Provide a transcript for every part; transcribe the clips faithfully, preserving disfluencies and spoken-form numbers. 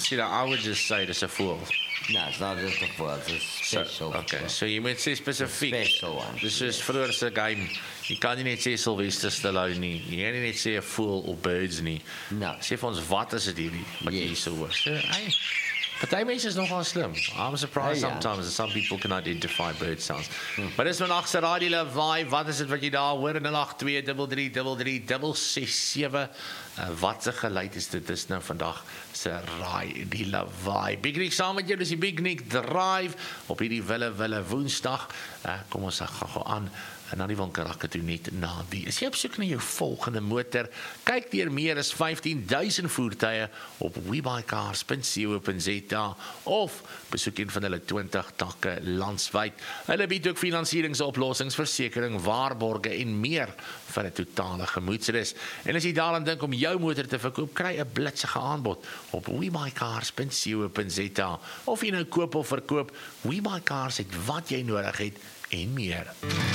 See, I would just say it's a fool. No, it's not just a fool, it's a special So, okay, fool. so jy moet sê spesifiek. Special one. Dis soos vroeër se game. Jy kan nie net sê Sylvester Stallone nie. Jy kan nie net sê 'n fool of birds nie. No. Sê vir ons wat is dit hierdie wat jy Yes. so hoor. So, hey, party mense is nogal slim. I'm surprised Ja, ja. sometimes that some people can identify bird sounds. Maar dis vandag se Radio Lawaai. Wat is dit wat jy daar hoor in nul agt twee drie drie drie drie ses ses sewe? Uh, wat 'n geluid is dit? Dis nou vandag se Radio Lawaai. Big Nick saam met jou, dis die Big Nick Drive op hierdie wille wille Woensdag. Uh, kom ons gaan gou aan en dan die winkelrakke toe net na die. Is jy op soek na jou volgende motor? Kyk deur meer as vyftien duisend voertuie op webuycars punt co punt za of besoek een van hulle twintig takke landwyd. Hulle bied ook finansieringsoplossings, versekering, waarborge en meer vir 'n totale gemoedsrus. En as jy daaraan dink om jou motor te verkoop, kry 'n blitsige aanbod op webuycars punt co punt za. Of jy nou koop of verkoop, WeBuyCars het wat jy nodig het en meer.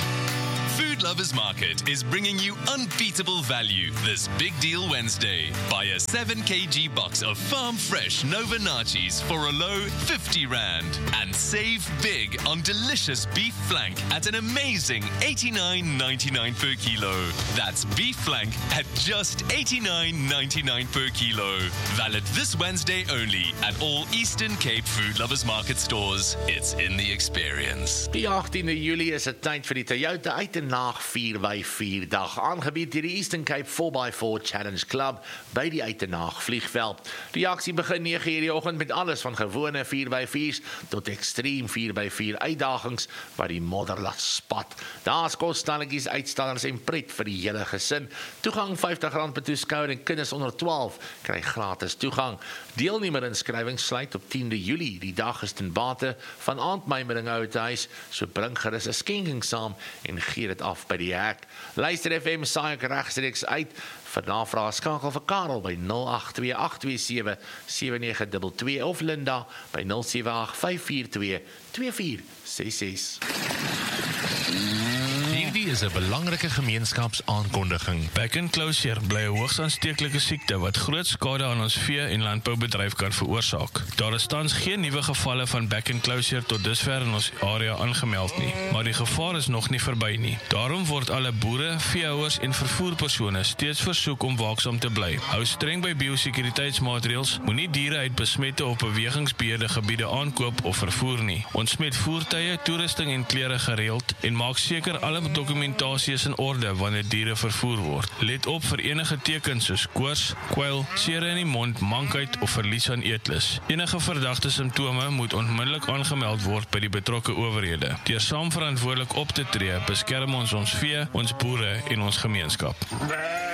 Food Lovers Market is bringing you unbeatable value this Big Deal Wednesday. Buy a seven kilogram box of farm fresh Nova Nachos for a low fifty rand and save big on delicious beef flank at an amazing eighty-nine ninety-nine per kilo. That's beef flank at just eighty-nine ninety-nine per kilo. Valid this Wednesday only at all Eastern Cape Food Lovers Market stores. It's in the experience. Die agtiende Julie is 'n tyd vir die Toyota uit en naag vier by vier dag, aangebied deur die Eastern Cape four by four Challenge Club by die uit en naag vliegveld. Die aksie begin nege uur die oggend met alles van gewone vier by viers tot ekstreem vier by vier uitdagings wat die modder laat spat. Daar's kosstalletjies, uitstallers en pret vir die hele gesin. Toegang vyftig rand per toeskouer en kinders onder twaalf kry gratis toegang. Deelnemerinskrywing sluit op tiende Julie. Die dag is ten bate van aandmymering Outehuis, so bring gerus 'n skenking saam en gee dit af by die hek. Luister F M saai ek regstreeks uit. Vir navraag skakel vir Karel by nul agt twee agt twee sewe sewe nege twee twee of Linda by nul sewe agt vyf vier twee twee vier ses ses. Hierdie is 'n belangrike gemeenskapsaankondiging. Back and closure bly 'n hoogs aansteeklike siekte wat groot skade aan ons vee- en landboubedryf kan veroorsaak. Daar is tans geen nuwe gevalle van back and closure tot dusver in ons area aangemeld nie, maar die gevaar is nog nie verby nie. Daarom word alle boere, veehouers en vervoerpersone steeds versoek om waaksaam te bly. Hou streng by biosekuriteitsmaatreëls, moenie diere uit besmette of bewegingsbeheerde gebiede aankoop of vervoer nie. Ontsmet voertuie, toerusting en klere gereeld en maak seker alle dokumentasie is in orde wanneer diere vervoer word. Let op vir enige tekens soos koors, kwyl, sere in die mond, mankheid of verlies aan eetlus. Enige verdagte simptome moet onmiddellik aangemeld word by die betrokke owerhede. Deur saam verantwoordelik op te tree, beskerm ons ons vee, ons boere en ons gemeenskap.